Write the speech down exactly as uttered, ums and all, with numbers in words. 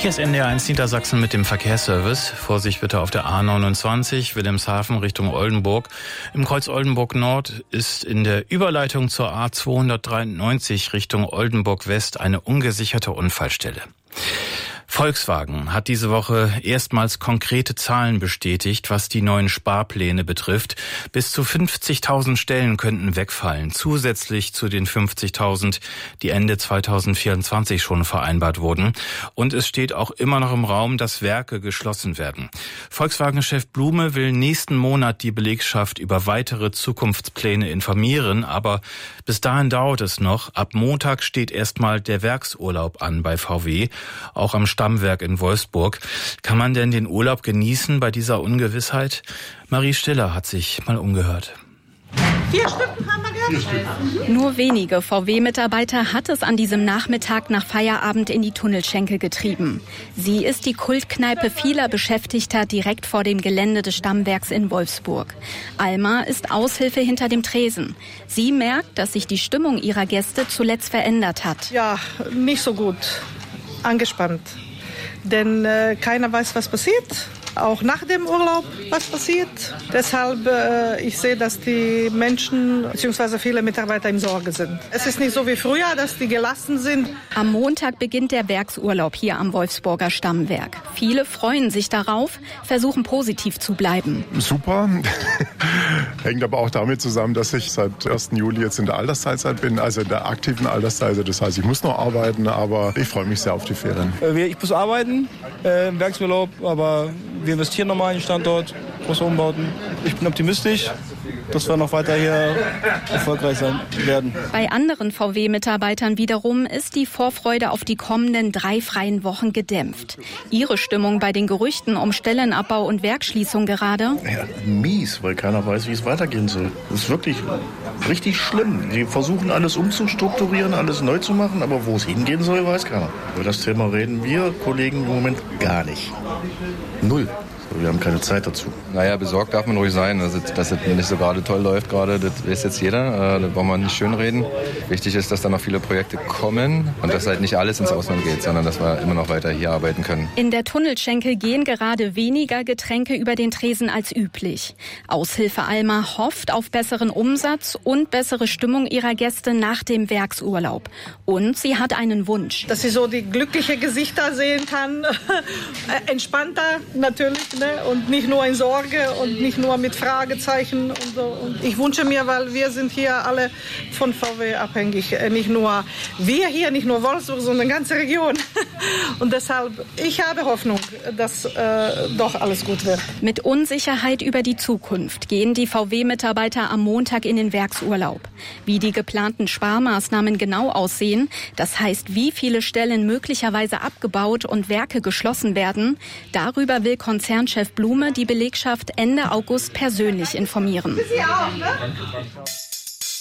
Hier ist N D R eins Niedersachsen mit dem Verkehrsservice. Vorsicht bitte auf der A neunundzwanzig, Wilhelmshaven Richtung Oldenburg. Im Kreuz Oldenburg Nord ist in der Überleitung zur A zweihundertdreiundneunzig Richtung Oldenburg West eine ungesicherte Unfallstelle. Volkswagen hat diese Woche erstmals konkrete Zahlen bestätigt, was die neuen Sparpläne betrifft. Bis zu fünfzigtausend Stellen könnten wegfallen, zusätzlich zu den fünfzigtausend, die Ende zweitausendvierundzwanzig schon vereinbart wurden. Und es steht auch immer noch im Raum, dass Werke geschlossen werden. Volkswagen-Chef Blume will nächsten Monat die Belegschaft über weitere Zukunftspläne informieren, aber bis dahin dauert es noch. Ab Montag steht erstmal der Werksurlaub an bei V W, auch am Stammwerk in Wolfsburg. Kann man denn den Urlaub genießen bei dieser Ungewissheit? Marie Stiller hat sich mal umgehört. Vier Stück haben wir gehabt. Nur wenige V W-Mitarbeiter hat es an diesem Nachmittag nach Feierabend in die Tunnelschenke getrieben. Sie ist die Kultkneipe vieler Beschäftigter direkt vor dem Gelände des Stammwerks in Wolfsburg. Alma ist Aushilfe hinter dem Tresen. Sie merkt, dass sich die Stimmung ihrer Gäste zuletzt verändert hat. Ja, nicht so gut. Angespannt. Denn äh, keiner weiß, was passiert. Auch nach dem Urlaub, was passiert. Deshalb, äh, ich sehe, dass die Menschen bzw. viele Mitarbeiter in Sorge sind. Es ist nicht so wie früher, dass die gelassen sind. Am Montag beginnt der Werksurlaub hier am Wolfsburger Stammwerk. Viele freuen sich darauf, versuchen positiv zu bleiben. Super. Hängt aber auch damit zusammen, dass ich seit ersten Juli jetzt in der Altersteilzeit bin, also in der aktiven Altersteilzeit. Das heißt, ich muss noch arbeiten, aber ich freue mich sehr auf die Ferien. Ich muss arbeiten äh, im Werksurlaub, aber wir investieren nochmal in den Standort, große Umbauten. Ich bin optimistisch, dass wir noch weiter hier erfolgreich sein werden. Bei anderen V W-Mitarbeitern wiederum ist die Vorfreude auf die kommenden drei freien Wochen gedämpft. Ihre Stimmung bei den Gerüchten um Stellenabbau und Werksschließung gerade? Ja, mies, weil keiner weiß, wie es weitergehen soll. Das ist wirklich richtig schlimm. Die versuchen alles umzustrukturieren, alles neu zu machen, aber wo es hingehen soll, weiß keiner. Über das Thema reden wir Kollegen im Moment gar nicht. Null. Wir haben keine Zeit dazu. Naja, besorgt darf man ruhig sein. Also, dass es nicht so gerade toll läuft gerade, das weiß jetzt jeder. Da braucht man nicht schönreden. Wichtig ist, dass da noch viele Projekte kommen und dass halt nicht alles ins Ausland geht, sondern dass wir immer noch weiter hier arbeiten können. In der Tunnelschenke gehen gerade weniger Getränke über den Tresen als üblich. Aushilfe Alma hofft auf besseren Umsatz und bessere Stimmung ihrer Gäste nach dem Werksurlaub. Und sie hat einen Wunsch. Dass sie so die glücklichen Gesichter sehen kann. Entspannter natürlich. Und nicht nur in Sorge und nicht nur mit Fragezeichen und so. Und ich wünsche mir, weil wir sind hier alle von V W abhängig. Nicht nur wir hier, nicht nur Wolfsburg, sondern die ganze Region. Und deshalb, ich habe Hoffnung, dass äh, doch alles gut wird. Mit Unsicherheit über die Zukunft gehen die V W-Mitarbeiter am Montag in den Werksurlaub. Wie die geplanten Sparmaßnahmen genau aussehen, das heißt, wie viele Stellen möglicherweise abgebaut und Werke geschlossen werden, darüber will Konzernchef Blume die Belegschaft Ende August persönlich informieren. Sie auch, ne?